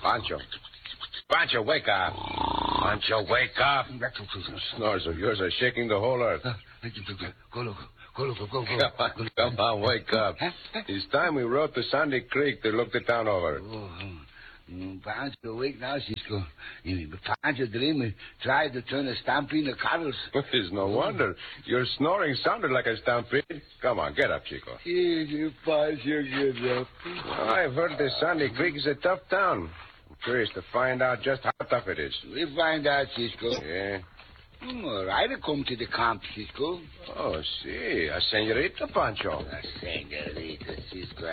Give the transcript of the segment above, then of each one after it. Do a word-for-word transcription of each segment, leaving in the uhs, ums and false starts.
Pancho. Pancho, wake up. Pancho, wake up. Snores of yours are shaking the whole earth. Go, look. Go, look. Go, go. Come on, come on, wake up. It's time we rode to Sandy Creek to look the town over. Oh, Pancho, wake now, Cisco. Pancho dream tried to turn a stampede of cattle. It's no wonder. Your snoring sounded like a stampede. Come on, get up, Chico. Pancho, get up. I've heard this Sandy Creek is a tough town. I'm curious to find out just how tough it is. We'll find out, Cisco. Yeah. Mm, all right, I come to the camp, Cisco. Oh, see. A senorita, Pancho. A senorita, Cisco.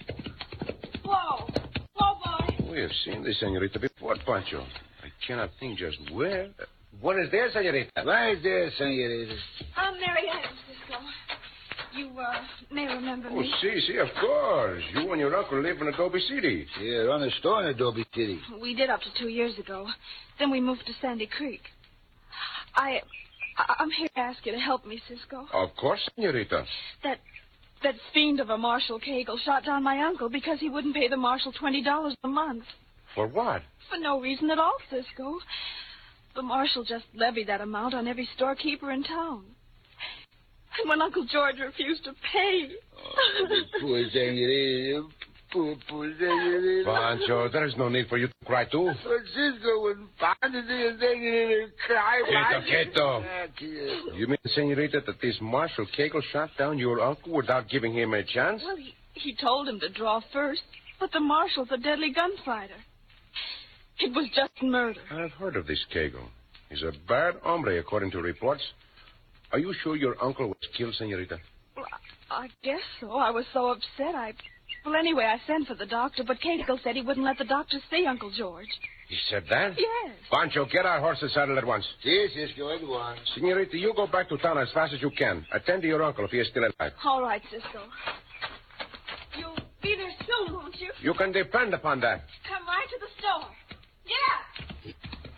Whoa. Whoa, boy. We have seen this senorita before, Pancho. I cannot think just where. What is there, senorita? Where is there, senorita? I'm Mary Adams, Cisco. You, uh, may remember Oh, me. see, see, of course. You and your uncle live in Adobe City. Yeah, run a store in Adobe City. We did up to two years ago. Then we moved to Sandy Creek. I, I I'm here to ask you to help me, Cisco. Of course, senorita. That that fiend of a Marshal Cagle shot down my uncle because he wouldn't pay the marshal twenty dollars a month. For what? For no reason at all, Cisco. The marshal just levied that amount on every storekeeper in town. And when Uncle George refused to pay... Oh, poor senorita. Poor, poor senorita. Pancho, there is no need for you to cry, too. Francisco, when Pancho did senorita cry... Quieto, quieto. You mean, senorita, that this Marshal Cagle shot down your uncle without giving him a chance? Well, he, he told him to draw first, but the marshal's a deadly gunfighter. It was just murder. I've heard of this Cagle. He's a bad hombre, according to reports. Are you sure your uncle was killed, senorita? Well, I, I guess so. I was so upset, I... Well, anyway, I sent for the doctor, but Cagle said he wouldn't let the doctor see Uncle George. He said that? Yes. Pancho, get our horses saddled at once. Yes, Cisco, at once. Senorita, you go back to town as fast as you can. Attend to your uncle if he is still alive. All right, Cisco. You'll be there soon, won't you? You can depend upon that. Come right to the store. Yeah.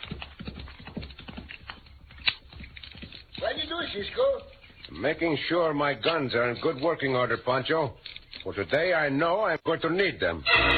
What do you do, Cisco? Making sure my guns are in good working order, Pancho. For today, I know I'm going to need them.